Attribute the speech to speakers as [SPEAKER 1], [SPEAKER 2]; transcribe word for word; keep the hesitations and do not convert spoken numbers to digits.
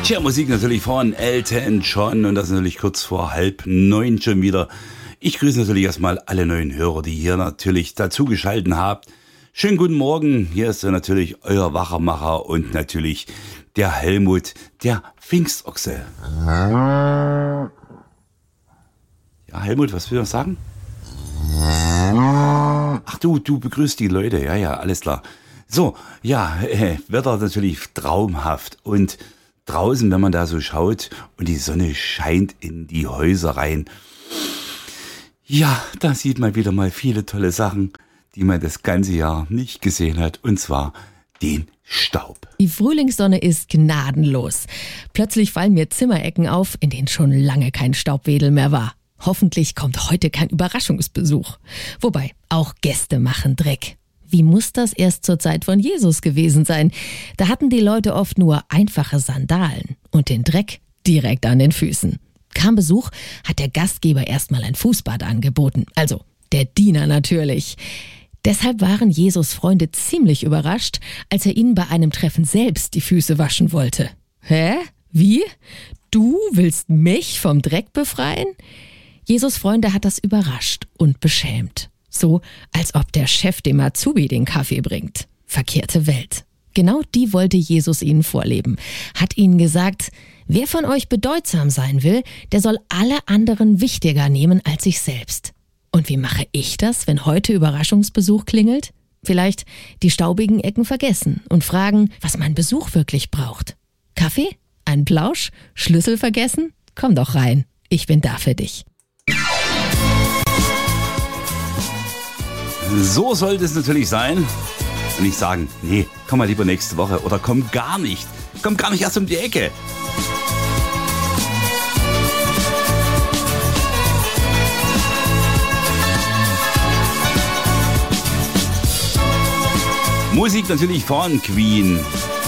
[SPEAKER 1] Tja, Musik natürlich von Elton John und das natürlich kurz vor halb neun schon wieder. Ich grüße natürlich erstmal alle neuen Hörer, die hier natürlich dazugeschalten habt. Schönen guten Morgen, hier ist natürlich euer Wachermacher und natürlich der Helmut, der Pfingstochse. Ja, Helmut, was will ich noch sagen? Ach du, du begrüßt die Leute, ja, ja, alles klar. So, ja, äh, Wetter natürlich traumhaft und draußen, wenn man da so schaut und die Sonne scheint in die Häuser rein. Ja, da sieht man wieder mal viele tolle Sachen, die man das ganze Jahr nicht gesehen hat, und zwar den Staub.
[SPEAKER 2] Die Frühlingssonne ist gnadenlos. Plötzlich fallen mir Zimmerecken auf, in denen schon lange kein Staubwedel mehr war. Hoffentlich kommt heute kein Überraschungsbesuch. Wobei, auch Gäste machen Dreck. Wie muss das erst zur Zeit von Jesus gewesen sein? Da hatten die Leute oft nur einfache Sandalen und den Dreck direkt an den Füßen. Kam Besuch, hat der Gastgeber erstmal ein Fußbad angeboten. Also der Diener natürlich. Deshalb waren Jesus Freunde ziemlich überrascht, als er ihnen bei einem Treffen selbst die Füße waschen wollte. Hä? Wie? Du willst mich vom Dreck befreien? Jesus Freunde hat das überrascht und beschämt. So, als ob der Chef dem Azubi den Kaffee bringt. Verkehrte Welt. Genau die wollte Jesus ihnen vorleben. Hat ihnen gesagt, wer von euch bedeutsam sein will, der soll alle anderen wichtiger nehmen als sich selbst. Und wie mache ich das, wenn heute Überraschungsbesuch klingelt? Vielleicht die staubigen Ecken vergessen und fragen, was mein Besuch wirklich braucht. Kaffee? Ein Plausch? Schlüssel vergessen? Komm doch rein. Ich bin da für dich.
[SPEAKER 1] So sollte es natürlich sein. Und nicht sagen, nee, komm mal lieber nächste Woche oder komm gar nicht. Komm gar nicht erst um die Ecke. Musik natürlich von Queen.